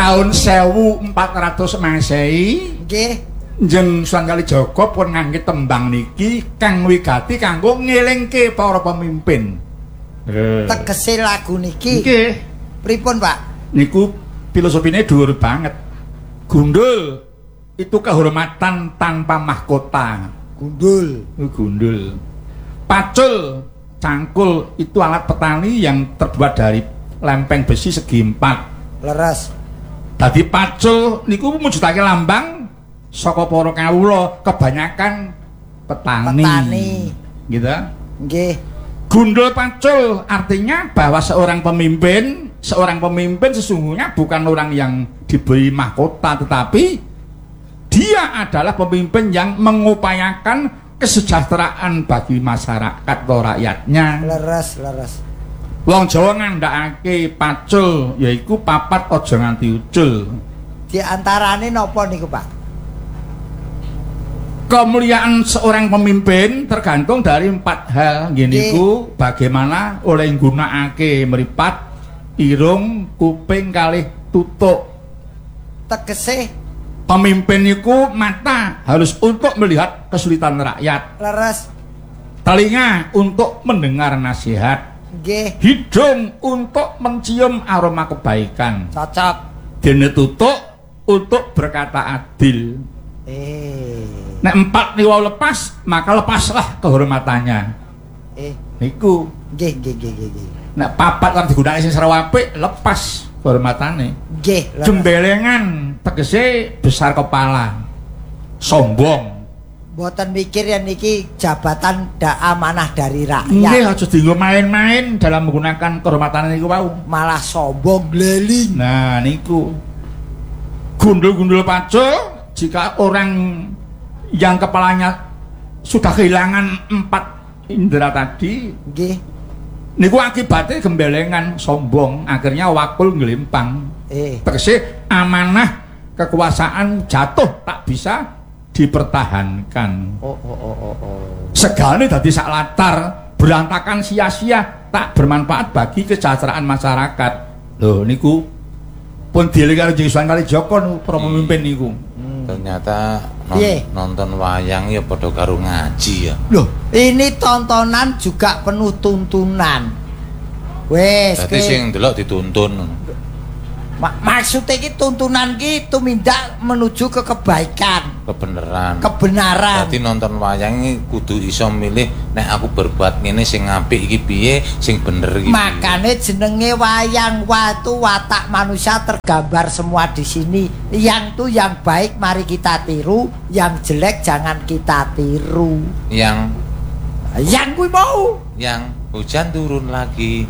Tahun 1400 Masehi. Nggih. Njeng Sunan Kalijaga pun ngangge tembang niki kang wigati kanggo ngelingke para pemimpin. Tegese lagu niki. Nggih. Pripun, Pak? Niku filosofine dhuwur banget. Gundul itu kehormatan tanpa mahkota. Gundul. Gundul. Pacul, cangkul itu alat petani yang terbuat dari lempeng besi segi 4. Leres. Dadi pacul niku mujudake lambang saka para kawula kebanyakan petani. Gitu. Nggih. Gundul pacul artinya bahwa seorang pemimpin sesungguhnya bukan orang yang diberi mahkota, tetapi dia adalah pemimpin yang mengupayakan kesejahteraan bagi masyarakat atau rakyatnya. Leres. Wong Jawa ngandhakake pacul yaiku papat aja nganti ucul. Di antarane napa niku, Pak? Kemuliaan seorang pemimpin tergantung dari 4 hal. Ngeniku bagaimana oleh nggunakake mripat, irung, kuping kalih tutuk. Tegese Pemimpin niku mata harus untuk melihat kesulitan rakyat. leres. Telinga untuk mendengar nasihat. Nggih. Hidung untuk mencium aroma kebaikan. Cocok. Dene tutuk untuk berkata adil. Nek 4 niku lepas, maka lepaslah kehormatannya. Niku. Nggih. Nek papat lan digunakake sing seru apik, lepas kehormatane. Nggih. Jembelengan tegese besar kepala. Sombong. Mboten mikir yen niki jabatan amanah dari rakyat. Nggih, aja dienggo main-main dalam menggunakan kehormatan niku wau. Malah sombong gleling. Nah, niku. Gundul-gundul pacul jika orang yang kepalanya sudah kehilangan 4 indera tadi, nggih, niku akibatnya gembelengan, sombong, akhirnya wakul nglimpang. Tegese amanah kekuasaan jatuh tak bisa dipertahankan. Segane dadi sak latar berantakan sia-sia, tak bermanfaat bagi kesejahteraan masyarakat. Lho niku pun dieling karo Sunan Kalijaga para pemimpin niku. Ternyata nonton wayang ya padha karo ngaji ya. Loh, ini tontonan juga penuh tuntunan. Wes, dadi sing ndelok dituntun. Maksudnya iki tuntunan ki tumindak menuju ke kebaikan, kebenaran. Dadi nonton wayang iki kudu iso milih nek aku berbuat ngene sing apik iki piye, sing bener iki. Makane jenenge wayang, watu watak manusia tergambar semua di sini. Yang tuh yang baik mari kita tiru, yang jelek jangan kita tiru. Yang kuwi mau. Yang hujan turun lagi.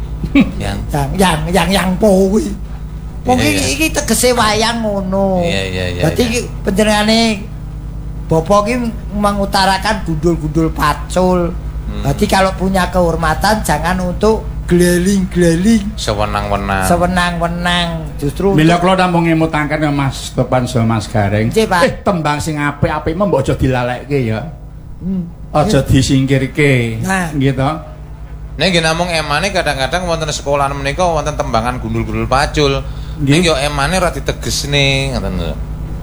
yang kuwi. Mungkin iki tegese wayang ngono. Iya. Dadi panjenengane Bapak iki mengutarakan gundul-gundul pacul. Dadi kalau punya kehormatan jangan untuk gleling-gleling, sewenang-wenang. Justru bila kula namung ngemutaken Mas Topan sama Mas Gareng. Tembang sing apik-apik mbok aja dilalekke ya. Aja disingkirke. Gitu. Nek nggih namung emane kadang-kadang wonten sekolahan menika wonten tembangan gundul-gundul pacul. Ning yo emane ora ditegesne ngoten lho.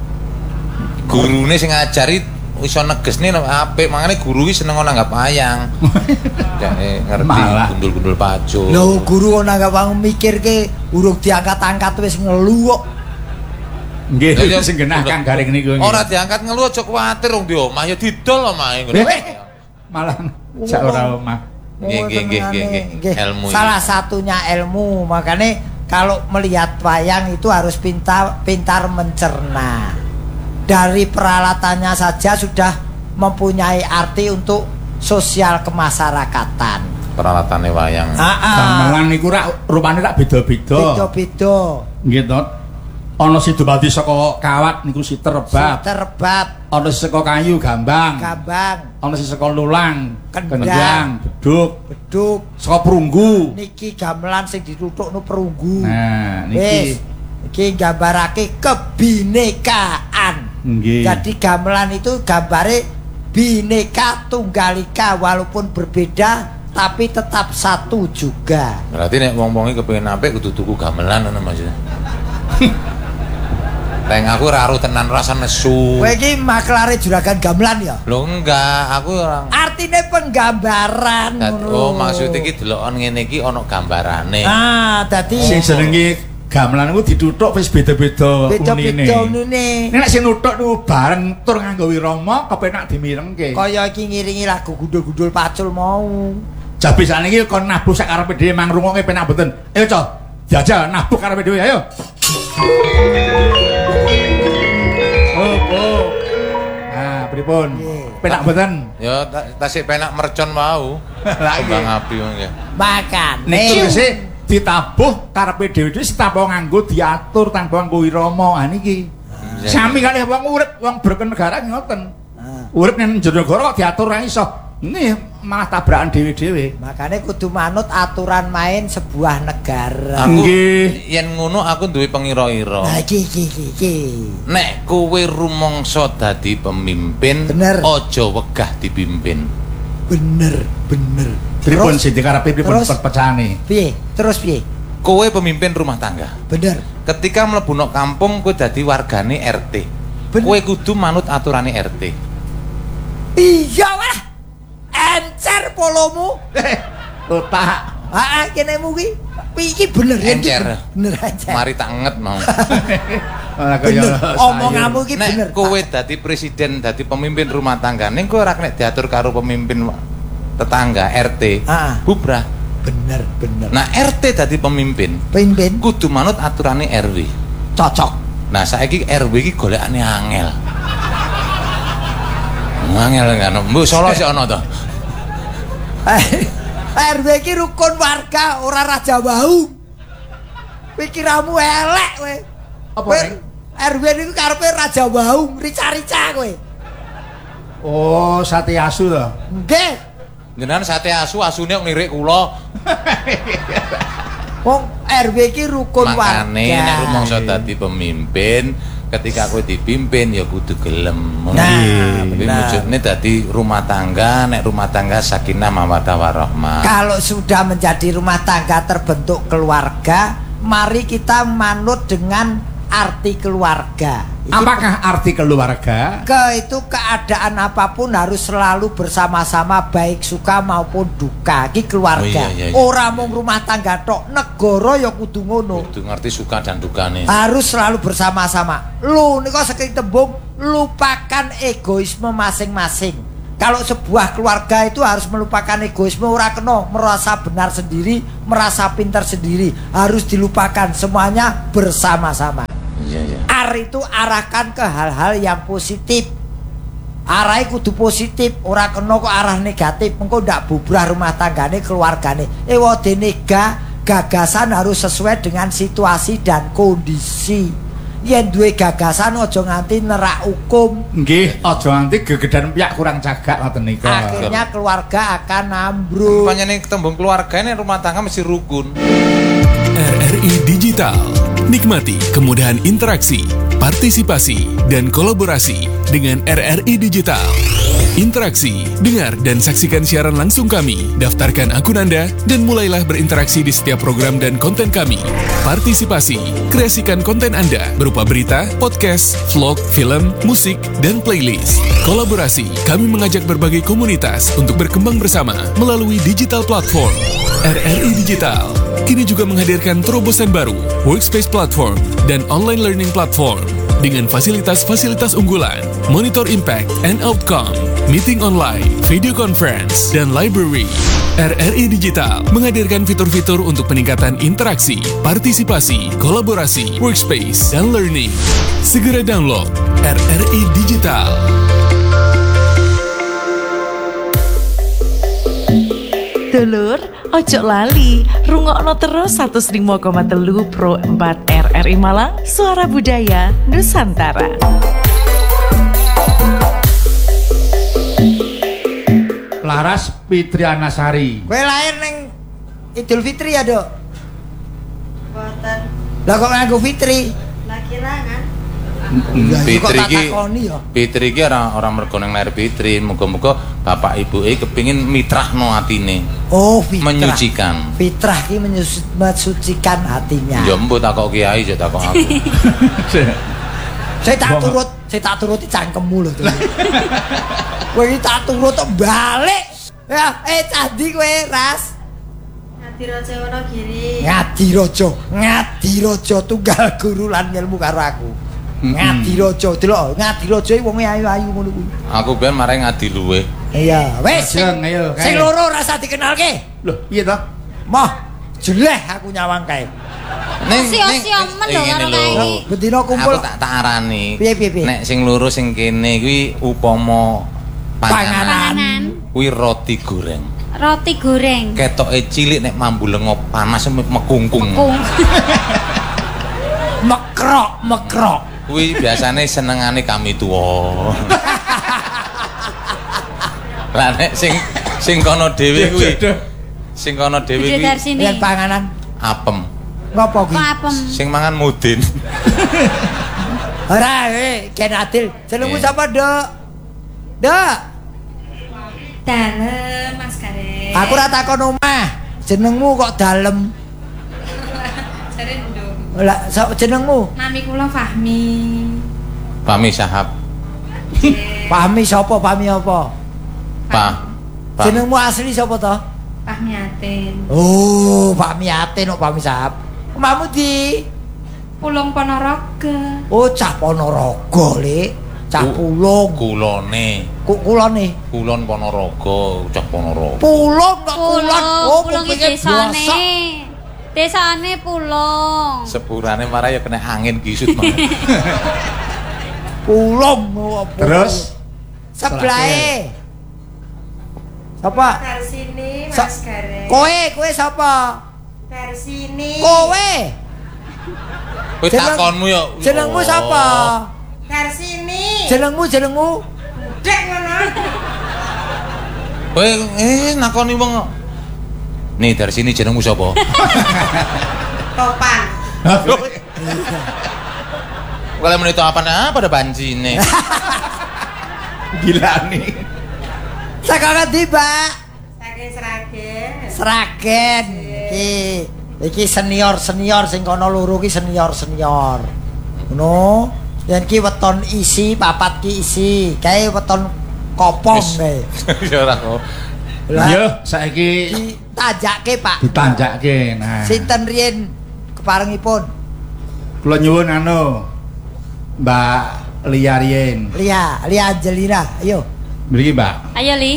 Gurune sing ngajari iso negesne apik, mangane guru iki seneng nanggap wayang. Dene ngerti gundul-gundul pacul. Lho guru nanggap wayang mikirke urung diangkat-angkat wis ngelu kok. Nggih, sing genah Kang Gareng niku. Ora diangkat ngelu aja kuwatir wong di omah ya didol omahe ngono. Malah sak ora omah. Nggih. Ilmu. Salah satunya ilmu, makanya kalau melihat wayang itu harus pintar mencerna. Dari peralatannya saja sudah mempunyai arti untuk sosial kemasyarakatan. Peralatannya wayang. Gamelan niku rupane tak beda-beda. Beda-beda. Nggih to. Ana sidumadi saka kawat niku siterebab. Ana saka kayu gambang. Ana saka lulang, kendang, beduk. Saka perunggu. Niki gamelan sing dituthukno perunggu. Nah, niki iki gambarake kebinekaan. Nggih. Jadi gamelan itu gambare bineka tunggal ika, walaupun berbeda tapi tetap satu juga. Berarti nek wong-wong iki kepengin apik kudu tuku gamelan ngono maksudnya. Leng aku ora aru tenan rasa nesu. Kowe iki maklare juragan gamelan ya? Lho enggak, aku ora. Artine penggambaran ngono. Oh, maksud iki delokon ngene iki ana gambarane. Ah, dadi sing jenenge gamelan iku dituthuk wis beda-beda unine. Beda-beda unine. Nek sing nuthuk niku bareng tur nganggo wirama kepenak dimirengke. Kaya iki ngiringi lagu gundul-gundul pacul mau. Jabisane iki kon nabuh sak karepe dhewe mang rungokke penak mboten. Ayo, Co. Jajal nabuh karepe dhewe ayo. Oh. Nah, pripun? Penak mboten? Ya tasik penak mercon mau. Kembang api mangke. Makan. Nek tegese ditabuh karepe dhewe-dhewe tanpa nganggo diatur tanpa nganggo wirama. Ha niki. Sami kalih wong urip, wong berkenegara ngoten. Urip ning jero negara kok diatur ra iso. Ini malah tabrakan dhewe-dhewe. Makane kudu manut aturan main sebuah negara. Aku yen ngono aku duwe pengira-ira. Nah iki. Nek kowe rumangsa dadi pemimpin, aja wegah dipimpin. Bener. Pripun sing dikarepe pripun perpecahane? Piye? Terus piye? Kowe pemimpin rumah tangga. Bener. Ketika mlebu nang kampung kowe dadi wargane RT. Kowe kudu manut aturane RT. Iya wah. Encer polomu. Otak. Heeh, kene mu ki. Iki bener ya. Bener encer. Mari tak nget mau. Omonganmu ki bener. Nek kowe dadi presiden, dadi pemimpin rumah tangga, ning kowe ora kena diatur karo pemimpin tetangga RT. Bubrah. Bener. Nah, RT dadi pemimpin kudu manut aturane RW. Cocok. Nah, saiki RW iki golekane angel. Angel kan. Mbok Solo sik ana to. RW iki rukun warga, ora raja wau. Pikiranmu elek kowe. Apa RW niku karepe raja wau, rica-rica kowe. Oh, sate asu to. Nggih. Jenengan sate asu, asune nglirik kula. Wong RW iki rukun warga. Makane nek rumangsa dadi pemimpin, ketika kowe dipimpin ya kudu gelem. Nah, wujudne dadi rumah tangga, nek rumah tangga sakinah mawaddah warahmah. Kalau sudah menjadi rumah tangga terbentuk keluarga, mari kita manut dengan arti keluarga. Apakah arti keluarga? Itu keadaan apapun harus selalu bersama-sama, baik suka maupun duka. Iki keluarga. Iya. Ora mung rumah tangga tok, negara ya kudu ngono. Kudu ngerti suka dan dukane. Harus selalu bersama-sama. Lu nika saking tembung lupakan egoisme masing-masing. Kalau sebuah keluarga itu harus melupakan egoisme, ora kena merasa benar sendiri, merasa pintar sendiri. Harus dilupakan, semuanya bersama-sama. Iya. Itu arahkan ke hal-hal yang positif. Arahnya kudu positif, ora kena kok arah negatif. Engko ndak bubrah rumah tanggane, keluargane. Wadene gagasan harus sesuai dengan situasi dan kondisi. Yen duwe gagasan aja nganti nerak hukum. Nggih, aja nganti gegedan piyak kurang cagak ngoten nika. Akhirnya keluarga akan ambruk. Panjenengan tembung keluarga ini rumah tangga mesti rukun. RRI Digital. Nikmati kemudahan interaksi, partisipasi, dan kolaborasi dengan RRI Digital. Interaksi, dengar dan saksikan siaran langsung kami, daftarkan akun Anda, dan mulailah berinteraksi di setiap program dan konten kami. Partisipasi, kreasikan konten Anda berupa berita, podcast, vlog, film, musik, dan playlist. Kolaborasi, kami mengajak berbagai komunitas untuk berkembang bersama melalui digital platform. RRI Digital kini juga menghadirkan terobosan baru, workspace platform, dan online learning platform dengan fasilitas-fasilitas unggulan, monitor impact and outcome, meeting online, video conference, dan library. RRI Digital menghadirkan fitur-fitur untuk peningkatan interaksi, partisipasi, kolaborasi, workspace, dan learning. Segera download RRI Digital. Dulur, ojo lali, rungokno terus 105,3 Pro 4 RRI Malang, Suara Budaya Nusantara. Laras Fitrianasari. Kowe lahir ning Idul Fitri ya, Dok? Boten. Lah kok nganggo Fitri? Lagi rangan. Fitri iki ora mergo nang lahir Fitri, muga-muga bapak ibuke kepengin mitrahno atine. Oh, fitrah. Menyucikan. Fitrah iki mensucikan hatinya. Ya mbok takok kiai, aja takok aku. Saya tak turuti cangkemmu lho. Kowe iki tak turut balik. Ya, candi kowe Ras. Ngadirojo Wonogiri. Ngadirojo tunggal guru lan ilmu karo aku. Ngadirojo, delok Ngadirojo iki wonge ayu-ayu ngono kuwi. Aku ben mareng Ngadiluwe. Iya, wis. Ayo, sing loro rasa dikenalke. Lho, piye to? Moh, jeleh aku nyawang kae. Siomen lho karo kae. Bendina kumpul. Aku tak arani. Piye? Nek sing loro sing kene kuwi upama Panganan. Kuwi roti goreng. Roti goreng. Ketoke cilik nek mambu lengo panas mekungkung. Mekrok. Kuwi biasane senengane kami tuwa. Lah nek sing kono dhewe kuwi. Sing kono dhewe kuwi yen panganan apem. Ngopo kuwi? Apem. Sing mangan mudin. Ora, Ken Adil. Jenengmu sapa, Dok? Dok. Dalem Mas Gareng. Aku ora takon omah. Jenengmu kok dalem? Jare nduk. Lah, jenengmu? Nami kula Fahmi. Fahmi Sahab. Fahmi sapa? Fahmi apa? Pak. Jenengmu asli sapa to? Fahmi Atin. Oh, Fahmi Atin kok Fahmi Sahab. Omahmu di Pulung Ponorogo. Oh, cah Ponorogo, Lek. Cah Pulung. Kulone. Kulone. Kulon Ponorogo, cah Ponorogo. Pulung kok kulon. Oh, Pulung iki desane. Desane Pulung. Sepurane marah ya kena angin gisut mah. Pulung. Terus sebelahe. Sapa? Dari sini Mas Gareng. Kowe sapa? Dari sini. Kowe. Kowe takonmu ya. Jenengmu sapa? Dari sini. Jenengmu. Dek ngono. Kowe nakoni wong. Nih dari sini jenengmu sapa? Topan. Kalau menit apa pada bancine. Gila nih. Saka ngendi, Mbak? Saking Sragen. Sragen. Iki senior sing kono loro ki senior. Ngono. Yen ki weton isi, papat ki isi. Kae weton kopong kae. Ya ora kok. Yo, saiki ditanjake, Pak. Ditanjake. Nah. Sinten riyen keparengipun? Kula nyuwun Mbak Lia riyen. Lia Angelina. Ayo. Mriki, Mbak. Ayo Li.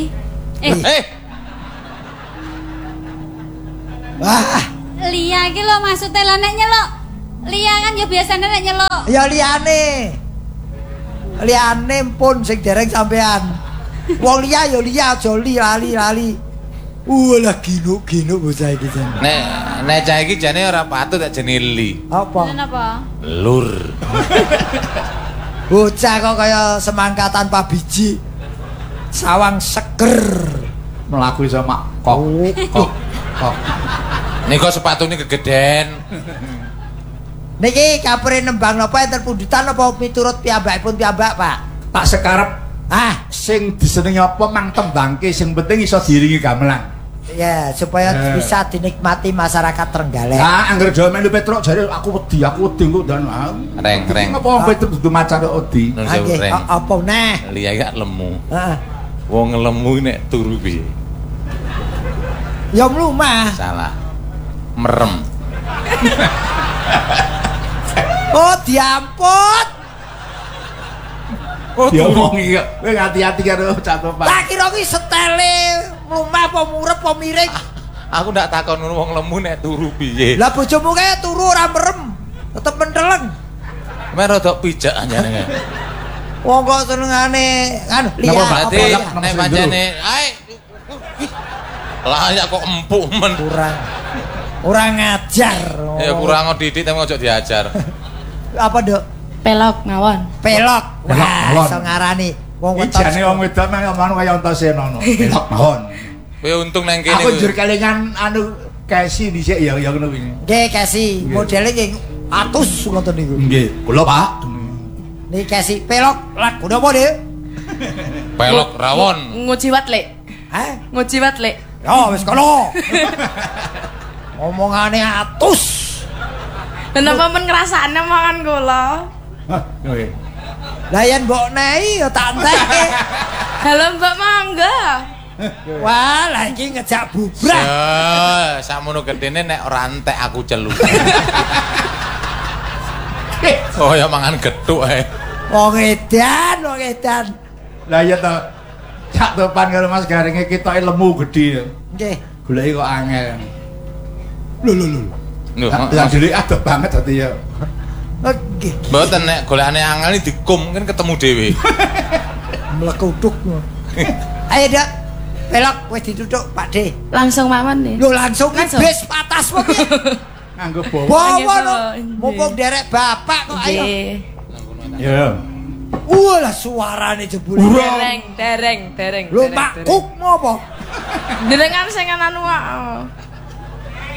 Wah, Lia iki lho maksude lho nek nyeluk. Lia kan ya biasane nek nyeluk. ya liane pun sing dereng sampean. Wong liya ya liya aja lali. Lah ginuk bocah iki jan. Nek cah iki jane ora patut tak jenenge Li. Apa? Kenapa? Lur. Bocah kok kaya semangkatan pabiji. Sawang seger. Mlaku sama kok. Nika sepatune kegeden. Niki kapure nembang napa enten pundutan apa miturut piyambakipun piyambak, Pak? Tak sekarep sing disenengi apa mang tembangke sing penting iso diiringi gamelan. Ya, supaya bisa dinikmati masyarakat Trenggalek. Angger Jawa melu Petruk jare aku wedi kok dan Reng. Apa Petruk dudu macan wedi. Nggih, apa neh? Liya gak lemu. Heeh. Wong lemu nek turu piye? Ya mlumah. Salah. Merem. Oh, diamput. Diomongi kok. Kowe hati-hati karo catopan. Tak kira ki setele mlumah apa murep apa miring. Aku ndak takon ngono wong lemu nek turu piye. Lah bojomu kae turu ora merem. Tetep menteleng. Mek rada pijak anjane. Wong kok senengane kan liya Berarti nek pancene ae lah ya kok empuk men. Kurang ngajar. Ya kurang didik tapi ojo diajar. Apa, Dok? Pelok ngawon. Pelok. Wah, iso ngarani wong weton. Jane wong wedok mah ngono kaya Antasena. Pelok mawon. Kowe untung nang kene. Aku njur kelingan Kesi dhisik ya ngono kuwi. Nggih, Kesi. Modele nggih atus ngoten niku. Nggih, kula Pak. Niki Kesi pelok lagu napa, Dik? Pelok rawon. Ngujiwat, Lek. Hah? Ngujiwat, Lek. Ya wis kono. Omongane atus. Lan apa men ngrasakne mangan kula? Hah, nggih. Lah yen mbok nehi ya tak entek. Halo Mbak Mangga. Wah, lah iki ngejak bubrah. Ya, sakmono gedene nek ora entek aku celuk. Oh ya mangan gethuk ae. Wong edan. Lah ya to. Sak topan karo Mas Garinge ketoke lemu gedhe. Nggih. Goleki kok angel. Lho, Lah dhewe adoh banget dadi ya. Nggih. mboten nek golekane angel dikum kan ketemu dhewe. Mlekuduk. Ayo, Dak. Belok wis dituthuk, Pak De. Langsung mawon nih. Lho langsung bis patas kok piye? Nganggo bawa. Bawa no. Nggih. Mumpung derek bapak kok ayo. Nggih. Ya. Lah suarane jebule. Dereng. Lho makuk apa? Jenengan sing anu kok.